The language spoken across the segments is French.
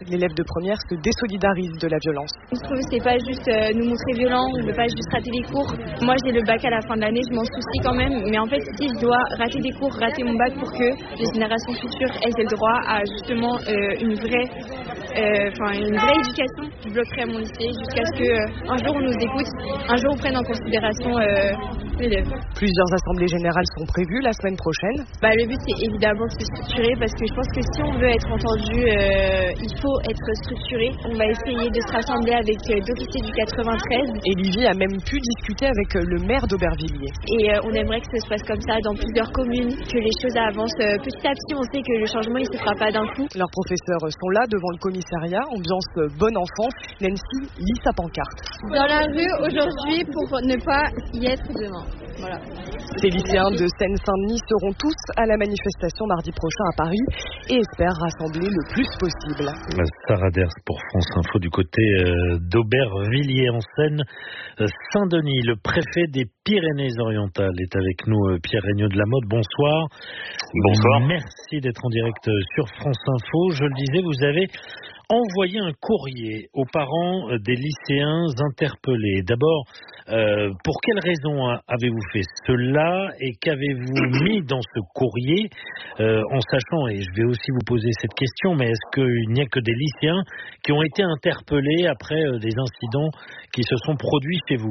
L'élève de première se désolidarise de la violence. Je trouve que c'est pas juste nous montrer violents, on ne veut pas juste rater les cours. Moi j'ai le bac à la fin de l'année, je m'en soucie quand même, mais en fait si je dois rater des cours, rater mon bac pour que les générations futures aient le droit à justement une vraie éducation, je bloquerai mon lycée jusqu'à ce qu'un jour on nous écoute, un jour on prenne en considération l'élève. Plusieurs assemblées générales sont prévues la semaine prochaine. Le but c'est évidemment de se structurer parce que je pense que si on veut être entendu, il faut être structuré. On va essayer de se rassembler avec deux lycées du 93. Et Livy a même pu discuter avec le maire d'Aubervilliers. Et on aimerait que ça se passe comme ça dans plusieurs communes, que les choses avancent petit à petit. On sait que le changement il se fera pas d'un coup. Leurs professeurs sont là devant le commissariat, ambiance bonne enfance. Nancy lit sa pancarte. Dans la rue aujourd'hui pour ne pas y être demain. Voilà. Ces lycéens de Seine-Saint-Denis seront tous à la manifestation mardi prochain à Paris et espèrent rassembler le plus possible. Sarah Ders pour France Info du côté d'Aubervilliers en Seine-Saint-Denis. Le préfet des Pyrénées-Orientales est avec nous, Pierre Regnault de la Motte. Bonsoir. Bonsoir. Merci d'être en direct sur France Info. Je le disais, vous avez envoyé un courrier aux parents des lycéens interpellés. D'abord, pour quelles raisons avez-vous fait cela et qu'avez-vous mis dans ce courrier en sachant, et je vais aussi vous poser cette question, mais est-ce qu'il n'y a que des lycéens qui ont été interpellés après des incidents qui se sont produits chez vous ?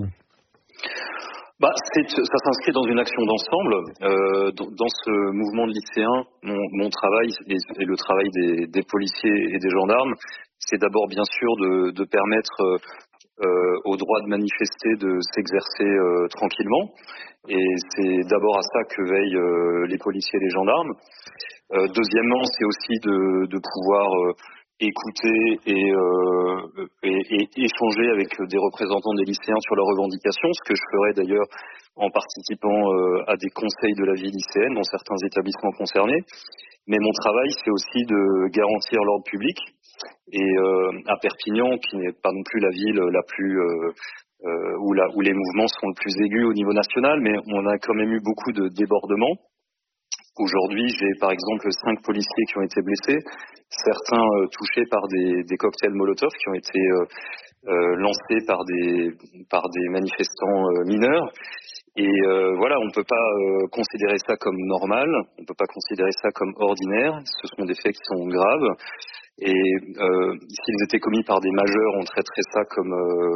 Ça s'inscrit dans une action d'ensemble. Dans ce mouvement de lycéens, mon travail et le travail des policiers et des gendarmes, c'est d'abord bien sûr de permettre au droit de manifester de s'exercer tranquillement. Et c'est d'abord à ça que veillent les policiers et les gendarmes. Deuxièmement, c'est aussi de pouvoir écouter et échanger avec des représentants des lycéens sur leurs revendications, ce que je ferai d'ailleurs en participant à des conseils de la vie lycéenne dans certains établissements concernés. Mais mon travail, c'est aussi de garantir l'ordre public. Et à Perpignan, qui n'est pas non plus la ville la plus où les mouvements sont le plus aigus au niveau national, mais on a quand même eu beaucoup de débordements. Aujourd'hui, j'ai par exemple 5 policiers qui ont été blessés, certains touchés par des cocktails Molotov qui ont été lancés par des manifestants mineurs. Et on ne peut pas considérer ça comme normal, on ne peut pas considérer ça comme ordinaire. Ce sont des faits qui sont graves. Et s'ils étaient commis par des majeurs, on traiterait ça comme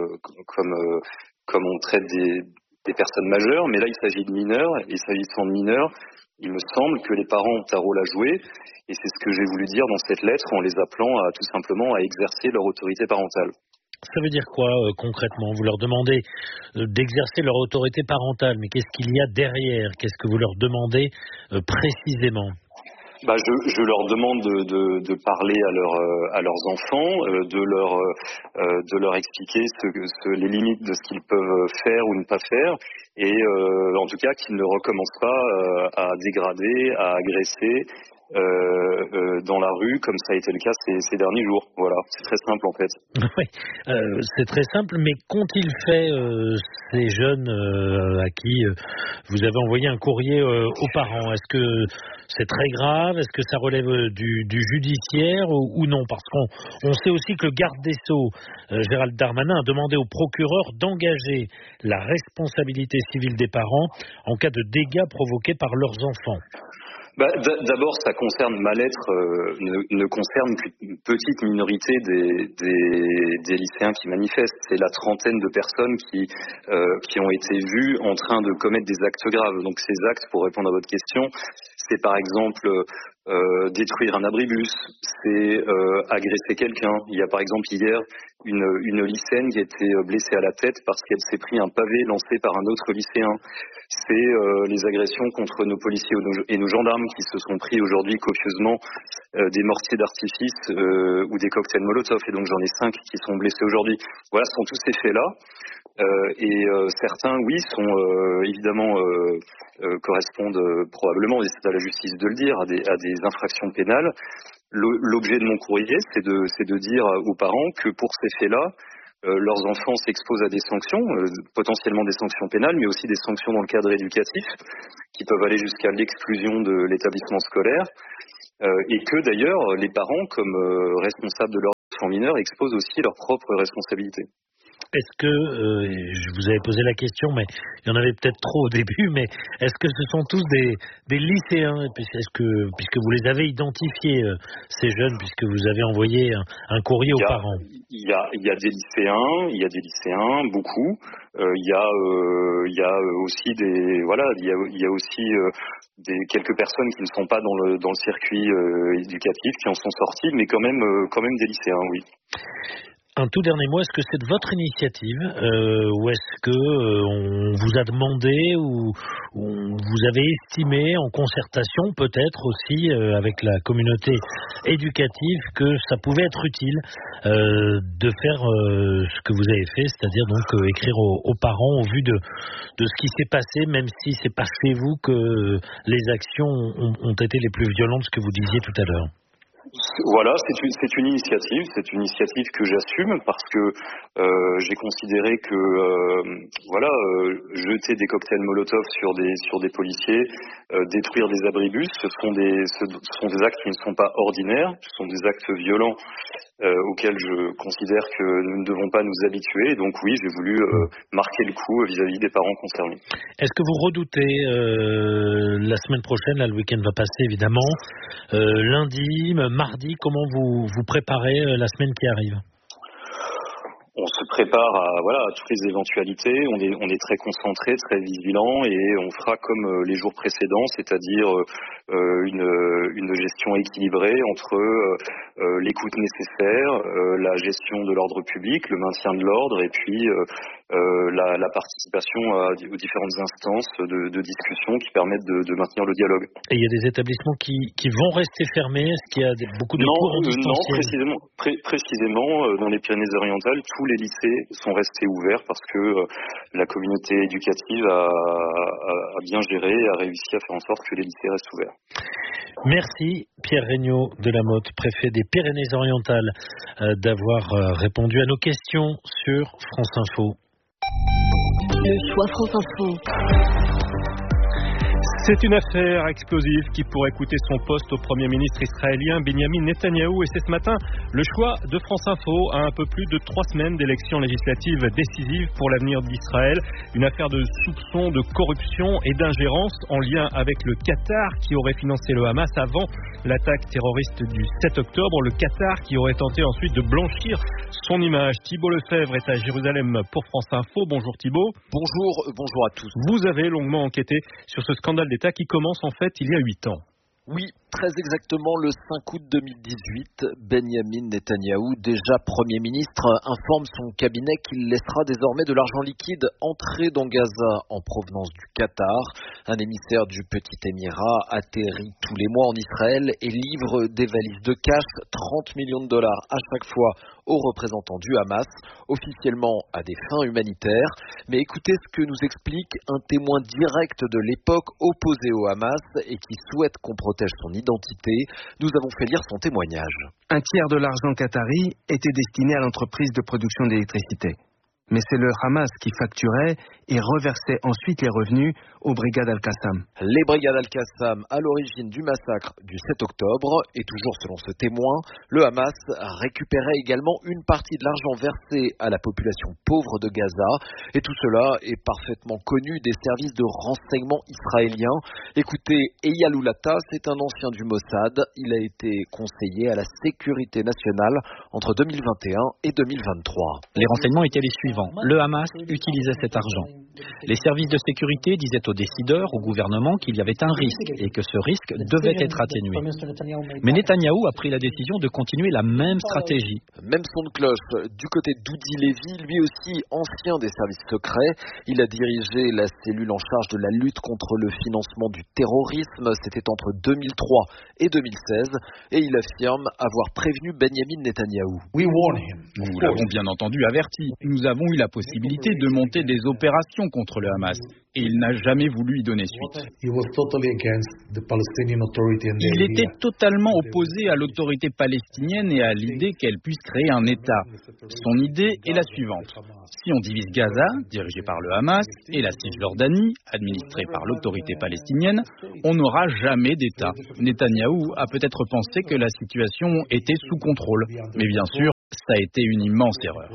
on traite des personnes majeures. Mais là, il s'agit de mineurs. Et s'agissant de mineurs, il me semble que les parents ont un rôle à jouer. Et c'est ce que j'ai voulu dire dans cette lettre en les appelant à tout simplement à exercer leur autorité parentale. Ça veut dire quoi concrètement ? Vous leur demandez d'exercer leur autorité parentale, mais qu'est-ce qu'il y a derrière ? Qu'est-ce que vous leur demandez précisément ? Je leur demande de parler à leurs enfants, de leur expliquer les limites de ce qu'ils peuvent faire ou ne pas faire, et en tout cas qu'ils ne recommencent pas à dégrader, à agresser dans la rue, comme ça a été le cas ces derniers jours. Voilà, c'est très simple en fait. Oui, c'est très simple, mais qu'ont-ils fait ces jeunes à qui vous avez envoyé un courrier aux parents ? Est-ce que c'est très grave ? Est-ce que ça relève du judiciaire ou non ? Parce qu'on sait aussi que le garde des Sceaux, Gérald Darmanin, a demandé au procureur d'engager la responsabilité civile des parents en cas de dégâts provoqués par leurs enfants. D'abord, ça concerne ma lettre, ne concerne qu'une petite minorité des lycéens qui manifestent. C'est la trentaine de personnes qui ont été vues en train de commettre des actes graves. Donc ces actes, pour répondre à votre question, c'est par exemple détruire un abribus, c'est agresser quelqu'un. Il y a par exemple hier une lycéenne qui a été blessée à la tête parce qu'elle s'est pris un pavé lancé par un autre lycéen. C'est les agressions contre nos policiers et nos gendarmes qui se sont pris aujourd'hui copieusement des mortiers d'artifice ou des cocktails Molotov. Et donc j'en ai 5 qui sont blessés aujourd'hui. Voilà, ce sont tous ces faits-là. Certains, oui, sont évidemment correspondent probablement, et c'est à la justice de le dire, à des infractions pénales. L'objet de mon courrier, c'est de dire aux parents que pour ces faits-là, leurs enfants s'exposent à des sanctions, potentiellement des sanctions pénales, mais aussi des sanctions dans le cadre éducatif, qui peuvent aller jusqu'à l'exclusion de l'établissement scolaire, et que d'ailleurs les parents, comme responsables de leur sont mineurs exposent aussi leurs propres responsabilités. Est-ce que, je vous avais posé la question, mais il y en avait peut-être trop au début, mais est-ce que ce sont tous des lycéens? Puisque vous les avez identifiés, ces jeunes, puisque vous avez envoyé un courrier aux parents? Il y a des lycéens, beaucoup. Il y a aussi quelques personnes qui ne sont pas dans le circuit éducatif, qui en sont sorties, mais quand même des lycéens, oui. Un tout dernier mot, est-ce que c'est de votre initiative ou est-ce que on vous a demandé ou vous avez estimé en concertation peut-être aussi avec la communauté éducative que ça pouvait être utile de faire ce que vous avez fait, c'est-à-dire donc écrire aux parents au vu de ce qui s'est passé, même si c'est pas chez vous que les actions ont été les plus violentes, ce que vous disiez tout à l'heure? Voilà, c'est une initiative que j'assume parce que j'ai considéré que jeter des cocktails Molotov sur des policiers, détruire des abribus, ce sont des actes qui ne sont pas ordinaires, ce sont des actes violents auxquels je considère que nous ne devons pas nous habituer. Et donc oui, j'ai voulu marquer le coup vis-à-vis des parents concernés. Est-ce que vous redoutez la semaine prochaine, là le week-end va passer évidemment, lundi, mardi, comment vous préparez la semaine qui arrive? On se prépare à toutes les éventualités. On est très concentré, très vigilant, et on fera comme les jours précédents, c'est-à-dire une gestion équilibrée entre l'écoute nécessaire, la gestion de l'ordre public, le maintien de l'ordre, et puis la participation aux différentes instances de discussion qui permettent de maintenir le dialogue. Et il y a des établissements qui vont rester fermés? Est-ce qu'il y a beaucoup de cours en distanciel? Non, précisément dans les Pyrénées-Orientales, tous les lycées sont restés ouverts parce que la communauté éducative a bien géré et a réussi à faire en sorte que les lycées restent ouverts. Merci Pierre Regnault de la Motte, préfet des Pyrénées-Orientales, d'avoir répondu à nos questions sur France Info. Le choix France Info. C'est une affaire explosive qui pourrait coûter son poste au Premier ministre israélien Benjamin Netanyahou, et c'est ce matin le choix de France Info à un peu plus de 3 semaines d'élections législatives décisives pour l'avenir d'Israël. Une affaire de soupçons de corruption et d'ingérence en lien avec le Qatar qui aurait financé le Hamas avant l'attaque terroriste du 7 octobre. Le Qatar qui aurait tenté ensuite de blanchir son image. Thibault Lefebvre est à Jérusalem pour France Info. Bonjour Thibault. Bonjour à tous. Vous avez longuement enquêté sur ce scandale d'État qui commence en fait il y a 8 ans. Oui, très exactement le 5 août 2018, Benjamin Netanyahou, déjà Premier ministre, informe son cabinet qu'il laissera désormais de l'argent liquide entrer dans Gaza en provenance du Qatar. Un émissaire du Petit Émirat atterrit tous les mois en Israël et livre des valises de cash, 30 millions de dollars à chaque fois aux représentants du Hamas, officiellement à des fins humanitaires. Mais écoutez ce que nous explique un témoin direct de l'époque opposé au Hamas et qui souhaite qu'on protège son identité. Nous avons fait lire son témoignage. Un tiers de l'argent qatari était destiné à l'entreprise de production d'électricité. Mais c'est le Hamas qui facturait et reversait ensuite les revenus aux brigades Al-Qassam. Les brigades Al-Qassam à l'origine du massacre du 7 octobre. Et toujours selon ce témoin, le Hamas récupérait également une partie de l'argent versé à la population pauvre de Gaza. Et tout cela est parfaitement connu des services de renseignement israéliens. Écoutez, Eyal Oulata, c'est un ancien du Mossad. Il a été conseiller à la sécurité nationale entre 2021 et 2023. Les renseignements étaient les suivants. Le Hamas utilisait cet argent. Les services de sécurité disaient aux décideurs, au gouvernement, qu'il y avait un risque et que ce risque devait être atténué. Mais Netanyahou a pris la décision de continuer la même stratégie. Même son de cloche du côté d'Udi Levy, lui aussi ancien des services secrets. Il a dirigé la cellule en charge de la lutte contre le financement du terrorisme. C'était entre 2003 et 2016. Et il affirme avoir prévenu Benjamin Netanyahou. Nous l'avons bien entendu averti. Nous avons eu la possibilité de monter des opérations contre le Hamas et il n'a jamais voulu y donner suite. Il était totalement opposé à l'autorité palestinienne et à l'idée qu'elle puisse créer un État. Son idée est la suivante. Si on divise Gaza, dirigé par le Hamas, et la Cisjordanie, administrée par l'autorité palestinienne, on n'aura jamais d'État. Netanyahou a peut-être pensé que la situation était sous contrôle. Mais bien sûr, ça a été une immense erreur.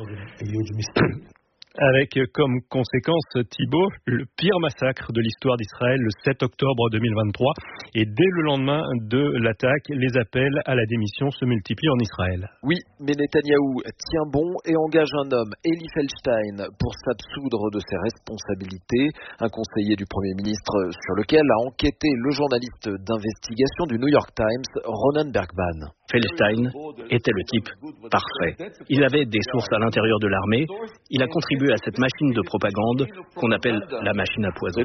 Avec comme conséquence, Thibault, le pire massacre de l'histoire d'Israël le 7 octobre 2023. Et dès le lendemain de l'attaque, les appels à la démission se multiplient en Israël. Oui, mais Netanyahou tient bon et engage un homme, Eli Feldstein, pour s'absoudre de ses responsabilités. Un conseiller du Premier ministre sur lequel a enquêté le journaliste d'investigation du New York Times, Ronan Bergman. Feldstein était le type parfait. Il avait des sources à l'intérieur de l'armée. Il a contribué à cette machine de propagande qu'on appelle la machine à poison.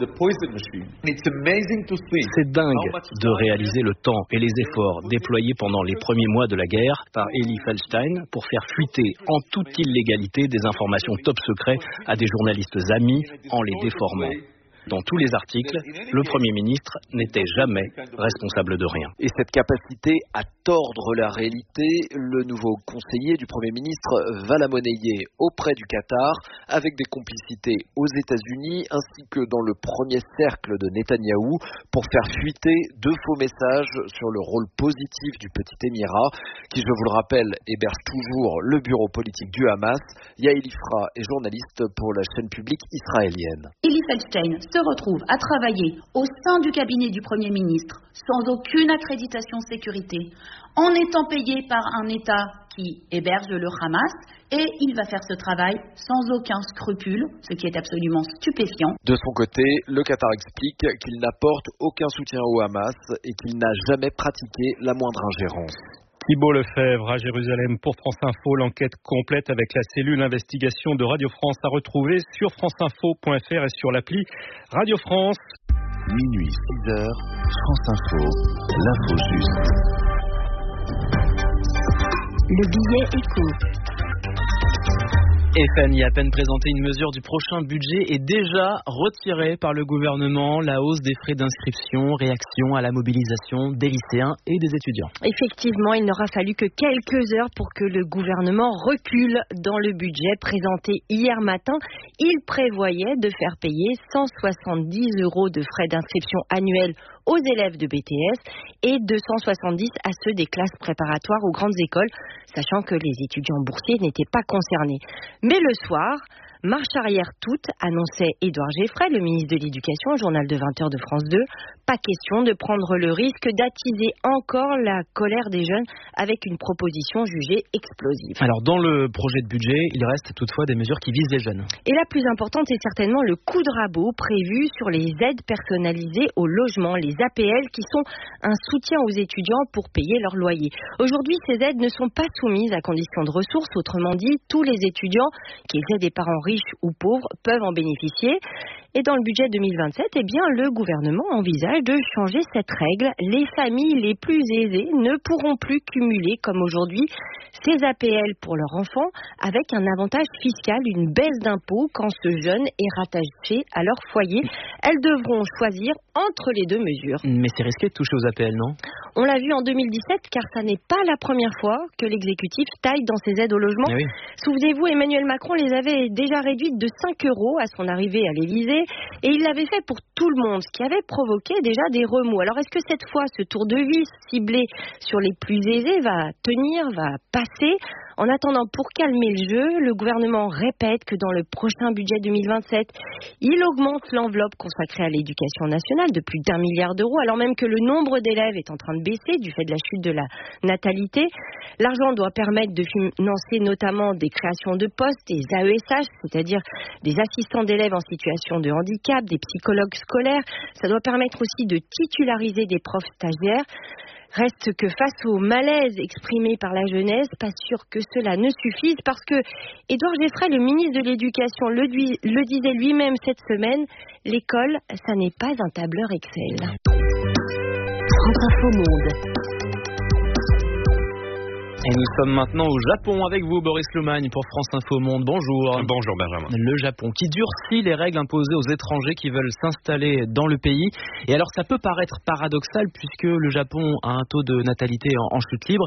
C'est dingue de réaliser le temps et les efforts déployés pendant les premiers mois de la guerre par Eli Feldstein pour faire fuiter en toute illégalité des informations top secret à des journalistes amis en les déformant. Dans tous les articles, le Premier ministre n'était jamais responsable de rien. Et cette capacité à tordre la réalité, le nouveau conseiller du Premier ministre va la monnayer auprès du Qatar, avec des complicités aux États-Unis, ainsi que dans le premier cercle de Netanyahou, pour faire fuiter de faux messages sur le rôle positif du petit émirat, qui, je vous le rappelle, héberge toujours le bureau politique du Hamas. Yael Ifra est journaliste pour la chaîne publique israélienne. Eli Feldstein se retrouve à travailler au sein du cabinet du Premier ministre sans aucune accréditation sécurité, en étant payé par un État qui héberge le Hamas, et il va faire ce travail sans aucun scrupule, ce qui est absolument stupéfiant. De son côté, le Qatar explique qu'il n'apporte aucun soutien au Hamas et qu'il n'a jamais pratiqué la moindre ingérence. Thibault Lefebvre à Jérusalem pour France Info. L'enquête complète avec la cellule d'investigation de Radio France à retrouver sur franceinfo.fr et sur l'appli Radio France. Minuit 6h, France Info, l'info juste. Le billet éco. Et Fanny, à peine présenté, une mesure du prochain budget est déjà retirée par le gouvernement, la hausse des frais d'inscription, réaction à la mobilisation des lycéens et des étudiants. Effectivement, il n'aura fallu que quelques heures pour que le gouvernement recule dans le budget présenté hier matin. Il prévoyait de faire payer 170 € de frais d'inscription annuels aux élèves de BTS et 270 à ceux des classes préparatoires aux grandes écoles, sachant que les étudiants boursiers n'étaient pas concernés. Mais le soir, marche arrière toute, annonçait Édouard Geffray, le ministre de l'Éducation, au journal de 20h de France 2. Pas question de prendre le risque d'attiser encore la colère des jeunes avec une proposition jugée explosive. Alors dans le projet de budget, il reste toutefois des mesures qui visent les jeunes. Et la plus importante est certainement le coup de rabot prévu sur les aides personnalisées au logement, les APL, qui sont un soutien aux étudiants pour payer leur loyer. Aujourd'hui, ces aides ne sont pas soumises à conditions de ressources. Autrement dit, tous les étudiants, qu'ils aient des parents riches ou pauvres, peuvent en bénéficier. Et dans le budget 2027, eh bien, le gouvernement envisage de changer cette règle. Les familles les plus aisées ne pourront plus cumuler, comme aujourd'hui, ces APL pour leurs enfants avec un avantage fiscal, une baisse d'impôt quand ce jeune est rattaché à leur foyer. Elles devront choisir entre les deux mesures. Mais c'est risqué de toucher aux APL, non ? On l'a vu en 2017, car ça n'est pas la première fois que l'exécutif taille dans ses aides au logement. Oui. Souvenez-vous, Emmanuel Macron les avait déjà réduites de 5 € à son arrivée à l'Élysée. Et il l'avait fait pour tout le monde, ce qui avait provoqué déjà des remous. Alors est-ce que cette fois, ce tour de vis ciblé sur les plus aisés va tenir, va passer ? En attendant, pour calmer le jeu, le gouvernement répète que dans le prochain budget 2027, il augmente l'enveloppe consacrée à l'éducation nationale de plus d'1 milliard d'euros, alors même que le nombre d'élèves est en train de baisser du fait de la chute de la natalité. L'argent doit permettre de financer notamment des créations de postes, des AESH, c'est-à-dire des assistants d'élèves en situation de handicap, des psychologues scolaires. Ça doit permettre aussi de titulariser des profs stagiaires. Reste que face au malaise exprimé par la jeunesse, pas sûr que cela ne suffise, parce que Édouard Geffray, le ministre de l'Éducation, le disait lui-même cette semaine, l'école, ça n'est pas un tableur Excel. France Info Monde. Et nous sommes maintenant au Japon avec vous, Boris Lomagne, pour France Info Monde. Bonjour. Bonjour Benjamin. Le Japon qui durcit les règles imposées aux étrangers qui veulent s'installer dans le pays. Et alors ça peut paraître paradoxal puisque le Japon a un taux de natalité en chute libre.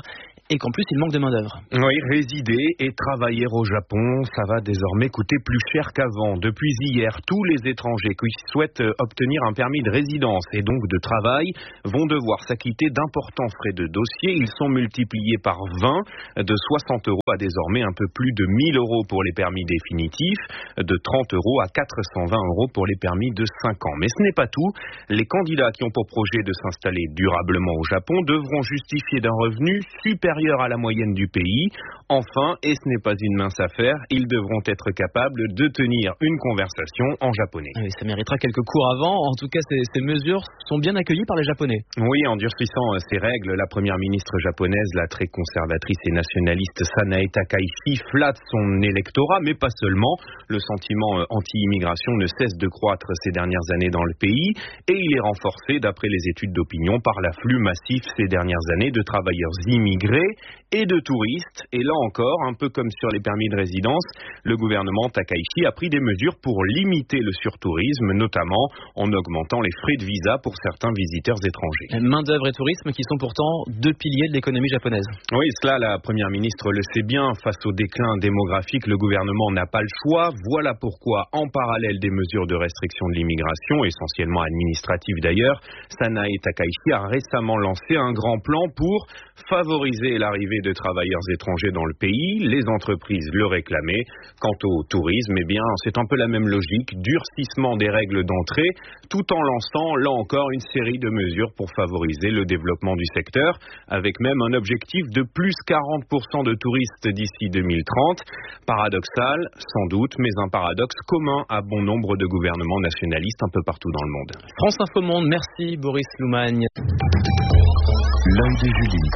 et qu'en plus il manque de main-d'œuvre. Oui, résider et travailler au Japon, ça va désormais coûter plus cher qu'avant. Depuis hier, tous les étrangers qui souhaitent obtenir un permis de résidence et donc de travail vont devoir s'acquitter d'importants frais de dossier. Ils sont multipliés par 20, de 60 € à désormais un peu plus de 1 000 € pour les permis définitifs, de 30 € à 420 € pour les permis de 5 ans. Mais ce n'est pas tout. Les candidats qui ont pour projet de s'installer durablement au Japon devront justifier d'un revenu supérieur à la moyenne du pays. Enfin, et ce n'est pas une mince affaire, ils devront être capables de tenir une conversation en japonais. Oui, ça méritera quelques cours avant. En tout cas, ces mesures sont bien accueillies par les Japonais. Oui, en durcissant ces règles, la première ministre japonaise, la très conservatrice et nationaliste Sanae Takaichi, flatte son électorat, mais pas seulement. Le sentiment anti-immigration ne cesse de croître ces dernières années dans le pays et il est renforcé, d'après les études d'opinion, par l'afflux massif ces dernières années de travailleurs immigrés et de touristes. Et là encore, un peu comme sur les permis de résidence, le gouvernement Takaichi a pris des mesures pour limiter le surtourisme, notamment en augmentant les frais de visa pour certains visiteurs étrangers. Main-d'œuvre et tourisme qui sont pourtant deux piliers de l'économie japonaise. Oui, cela, la première ministre le sait bien. Face au déclin démographique, le gouvernement n'a pas le choix. Voilà pourquoi, en parallèle des mesures de restriction de l'immigration, essentiellement administratives d'ailleurs, Sanae Takaichi a récemment lancé un grand plan pour favoriser l'arrivée de travailleurs étrangers dans le pays. Les entreprises le réclamaient. Quant au tourisme, eh bien, c'est un peu la même logique, durcissement des règles d'entrée, tout en lançant, là encore, une série de mesures pour favoriser le développement du secteur, avec même un objectif de plus 40% de touristes d'ici 2030. Paradoxal, sans doute, mais un paradoxe commun à bon nombre de gouvernements nationalistes un peu partout dans le monde. France Info Monde, merci Boris Loumagne. L'œil de Julie.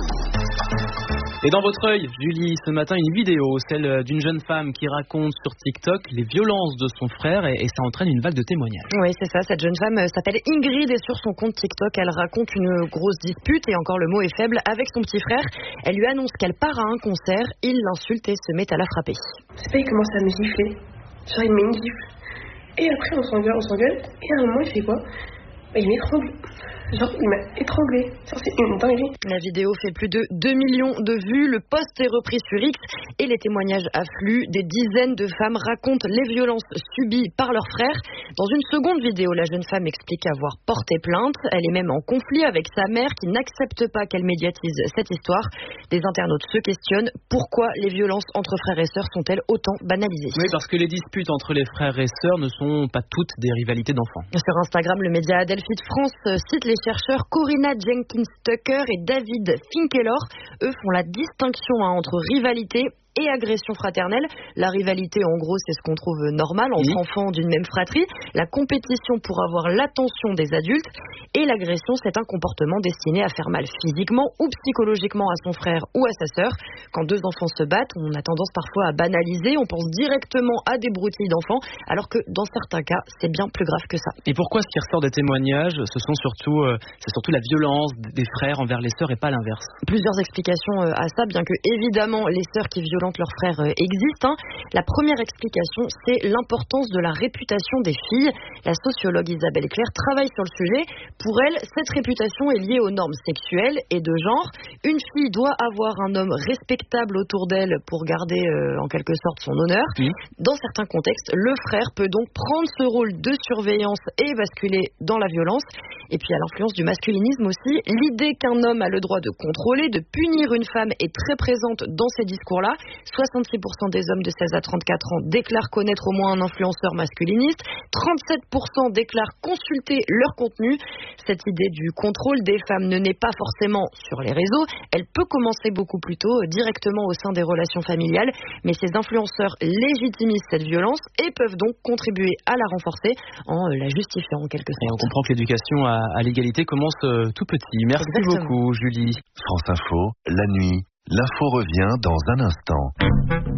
Et dans votre œil, Julie, ce matin, une vidéo, celle d'une jeune femme qui raconte sur TikTok les violences de son frère et ça entraîne une vague de témoignages. Oui, c'est ça. Cette jeune femme s'appelle Ingrid et sur son compte TikTok, elle raconte une grosse dispute et encore le mot est faible avec son petit frère. Elle lui annonce qu'elle part à un concert, il l'insulte et se met à la frapper. C'est pas, il commence à me gifler. Genre, il met une gifle. Et après, on s'engueule. Et à un moment, il fait quoi? Il m'étrangle. Genre, il m'a étranglé. C'est une dinguerie. La vidéo fait plus de 2 millions de vues. Le post est repris sur X et les témoignages affluent. Des dizaines de femmes racontent les violences subies par leurs frères. Dans une seconde vidéo, la jeune femme explique avoir porté plainte. Elle est même en conflit avec sa mère qui n'accepte pas qu'elle médiatise cette histoire. Des internautes se questionnent. Pourquoi les violences entre frères et sœurs sont-elles autant banalisées? Oui, parce que les disputes entre les frères et sœurs ne sont pas toutes des rivalités d'enfants. Sur Instagram, le média Adelphi de France cite les chercheurs Corinna Jenkins-Tucker et David Finkelor. Eux font la distinction entre rivalité et agression fraternelle. La rivalité, en gros, c'est ce qu'on trouve normal entre enfants d'une même fratrie. La compétition pour avoir l'attention des adultes. Et l'agression, c'est un comportement destiné à faire mal physiquement ou psychologiquement à son frère ou à sa sœur. Quand deux enfants se battent, on a tendance parfois à banaliser. On pense directement à des broutilles d'enfants, alors que dans certains cas, c'est bien plus grave que ça. Et pourquoi ce qui ressort des témoignages, c'est surtout la violence des frères envers les sœurs et pas l'inverse? Plusieurs explications à ça, bien que évidemment les sœurs qui violentent leurs frères existent. La première explication, c'est l'importance de la réputation des filles. La sociologue Isabelle Claire travaille sur le sujet. Pour elle, cette réputation est liée aux normes sexuelles et de genre. Une fille doit avoir un homme respectable autour d'elle pour garder en quelque sorte son honneur. Dans certains contextes, le frère peut donc prendre ce rôle de surveillance et basculer dans la violence. Et puis à l'influence du masculinisme aussi, l'idée qu'un homme a le droit de contrôler, de punir une femme est très présente dans ces discours-là. 66% des hommes de 16 à 34 ans déclarent connaître au moins un influenceur masculiniste. 37% déclarent consulter leur contenu. Cette idée du contrôle des femmes ne naît pas forcément sur les réseaux. Elle peut commencer beaucoup plus tôt, directement au sein des relations familiales. Mais ces influenceurs légitimisent cette violence et peuvent donc contribuer à la renforcer en la justifiant en quelque sorte. Et on comprend que l'éducation à l'égalité commence tout petit. Merci beaucoup, Julie. France Info, la nuit. L'info revient dans un instant.